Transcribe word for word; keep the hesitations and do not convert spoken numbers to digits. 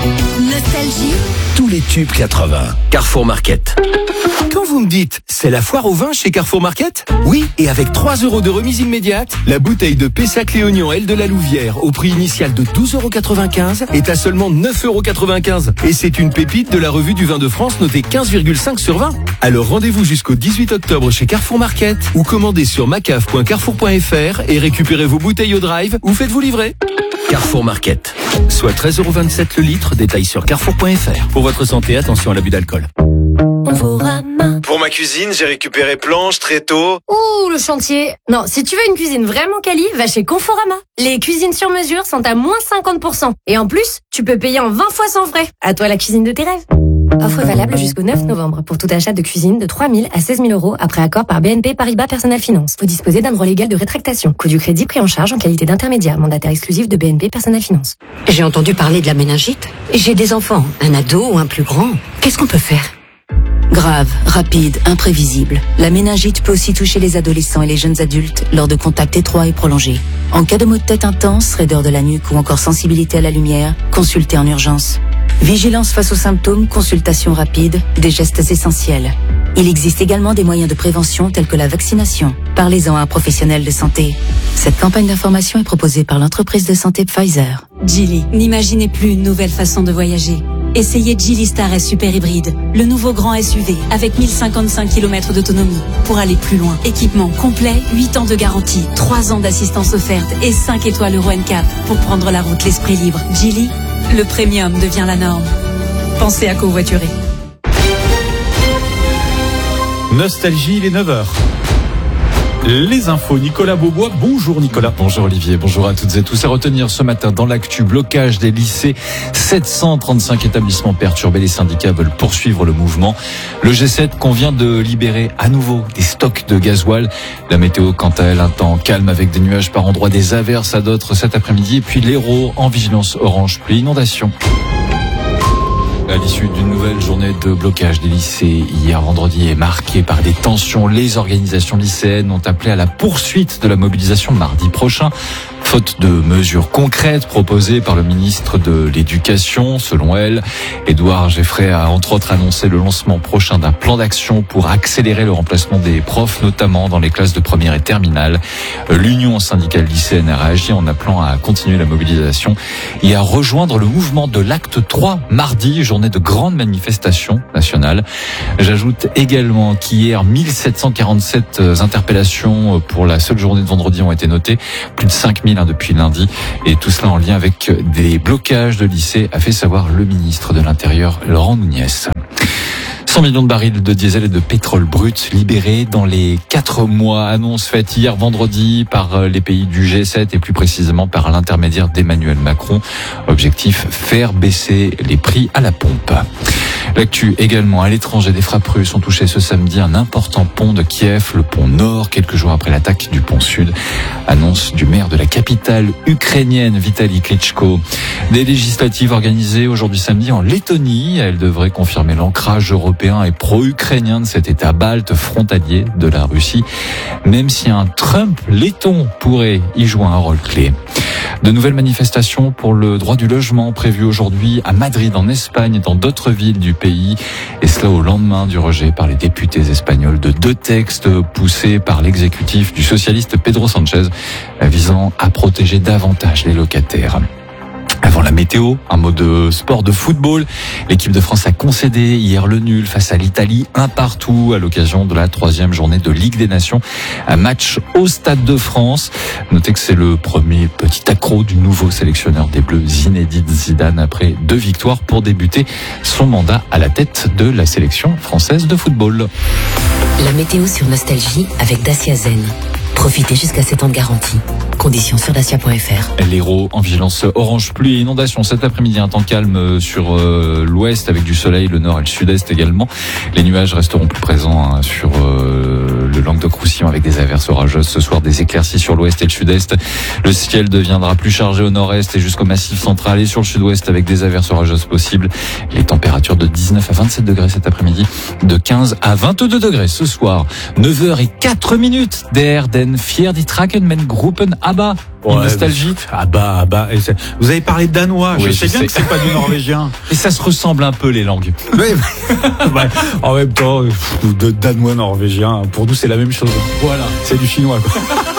Nostalgie. Tous les tubes quatre-vingts. Carrefour Market. Quand vous me dites, c'est la foire au vin chez Carrefour Market? Oui, et avec trois euros de remise immédiate, la bouteille de Pessac Léognan L de la Louvière, au prix initial de douze euros quatre-vingt-quinze, est à seulement neuf euros quatre-vingt-quinze. Et c'est une pépite de la revue du vin de France notée quinze virgule cinq sur vingt. Alors rendez-vous jusqu'au dix-huit octobre chez Carrefour Market ou commandez sur macaf point carrefour point fr et récupérez vos bouteilles au drive ou faites-vous livrer. Carrefour Market, soit treize euros vingt-sept le litre, détail sur carrefour point fr. Pour votre santé, attention à l'abus d'alcool. Pour ma cuisine, j'ai récupéré planches, tréteaux. Ouh, le chantier. Non, si tu veux une cuisine vraiment quali, va chez Conforama. Les cuisines sur mesure sont à moins cinquante pour cent. Et en plus, tu peux payer en vingt fois sans frais. À toi la cuisine de tes rêves. Offre valable jusqu'au neuf novembre pour tout achat de cuisine de trois mille à seize mille euros après accord par B N P Paribas Personal Finance. Vous disposez d'un droit légal de rétractation. Coût du crédit pris en charge en qualité d'intermédiaire. Mandataire exclusif de B N P Personal Finance. J'ai entendu parler de la méningite. J'ai des enfants, un ado ou un plus grand. Qu'est-ce qu'on peut faire ? Grave, rapide, imprévisible. La méningite peut aussi toucher les adolescents et les jeunes adultes lors de contacts étroits et prolongés. En cas de maux de tête intense, raideur de la nuque ou encore sensibilité à la lumière, consultez en urgence. Vigilance face aux symptômes, consultation rapide, des gestes essentiels. Il existe également des moyens de prévention tels que la vaccination. Parlez-en à un professionnel de santé. Cette campagne d'information est proposée par l'entreprise de santé Pfizer. Geely, n'imaginez plus une nouvelle façon de voyager. Essayez Geely Star S Super Hybride, le nouveau grand S U V avec mille cinquante-cinq kilomètres d'autonomie pour aller plus loin. Équipement complet, huit ans de garantie, trois ans d'assistance offerte et cinq étoiles Euro N C A P pour prendre la route l'esprit libre. Geely, le premium devient la norme. Pensez à covoiturer. Nostalgie, il est neuf heures. Les infos, Nicolas Beaubois. Bonjour Nicolas. Bonjour Olivier, bonjour à toutes et tous. À retenir ce matin dans l'actu, blocage des lycées. sept cent trente-cinq établissements perturbés. Les syndicats veulent poursuivre le mouvement. Le G sept convient de libérer à nouveau des stocks de gasoil. La météo, quant à elle, un temps calme avec des nuages par endroits, des averses à d'autres cet après-midi. Et puis l'Hérault en vigilance orange pluie inondation. À l'issue d'une nouvelle journée de blocage des lycées hier vendredi est marquée par des tensions. Les organisations lycéennes ont appelé à la poursuite de la mobilisation mardi prochain. Faute de mesures concrètes proposées par le ministre de l'Éducation, selon elle, Édouard Geffray a entre autres annoncé le lancement prochain d'un plan d'action pour accélérer le remplacement des profs, notamment dans les classes de première et terminale. L'Union syndicale lycéenne a réagi en appelant à continuer la mobilisation et à rejoindre le mouvement de l'acte trois mardi, journée de grande manifestation nationale. J'ajoute également qu'hier, mille sept cent quarante-sept interpellations pour la seule journée de vendredi ont été notées, plus de cinq mille depuis lundi, et tout cela en lien avec des blocages de lycées, a fait savoir le ministre de l'Intérieur, Laurent Nunez. cent millions de barils de diesel et de pétrole brut libérés dans les quatre mois. Annonce faite hier vendredi par les pays du G sept et plus précisément par l'intermédiaire d'Emmanuel Macron. Objectif, faire baisser les prix à la pompe. L'actu également à l'étranger, des frappes russes ont touché ce samedi un important pont de Kiev, le pont Nord, quelques jours après l'attaque du pont Sud. Annonce du maire de la capitale ukrainienne, Vitali Klitschko. Des législatives organisées aujourd'hui samedi en Lettonie. Elles devraient confirmer l'ancrage européen et pro-ukrainien de cet État balte frontalier de la Russie, même si un Trump letton pourrait y jouer un rôle clé. De nouvelles manifestations pour le droit du logement prévues aujourd'hui à Madrid, en Espagne et dans d'autres villes du pays. Et cela au lendemain du rejet par les députés espagnols de deux textes poussés par l'exécutif du socialiste Pedro Sanchez visant à protéger davantage les locataires. Avant la météo, un mot de sport de football. L'équipe de France a concédé hier le nul face à l'Italie, un partout à l'occasion de la troisième journée de Ligue des Nations. Un match au Stade de France. Notez que c'est le premier petit accro du nouveau sélectionneur des Bleus, Zinedine Zidane, après deux victoires pour débuter son mandat à la tête de la sélection française de football. La météo sur Nostalgie avec Dacia Zen. Profitez jusqu'à sept ans de garantie. Conditions sur dacia point fr. L'Hérault en vigilance orange pluie et inondation cet après-midi. Un temps calme sur euh, l'ouest avec du soleil, le nord et le sud-est également. Les nuages resteront plus présents hein, sur euh, le Languedoc-Roussillon avec des averses orageuses. Ce soir, des éclaircies sur l'ouest et le sud-est. Le ciel deviendra plus chargé au nord-est et jusqu'au massif central et sur le sud-ouest avec des averses orageuses possibles. Les températures de dix-neuf à vingt-sept degrés cet après-midi, de quinze à vingt-deux degrés ce soir. neuf heures zéro quatre minutes D R D N. Traken, fier die Trakenmen-Gruppen, ABBA, Ouais, une nostalgie. Ah bah, ah bah. Et c'est- vous avez parlé de danois. Oui, je je sais bien sais. que c'est pas du norvégien. Et ça se ressemble un peu les langues. Ouais, ouais. En même temps, pff, de danois norvégien, pour nous c'est la même chose. Voilà. C'est du chinois, quoi.